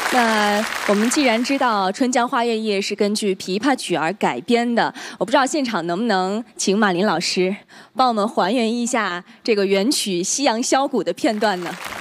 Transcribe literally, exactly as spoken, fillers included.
那我们既然知道《春江花月夜》是根据琵琶曲而改编的，我不知道现场能不能请马林老师帮我们还原一下这个原曲《夕阳箫鼓》的片段呢？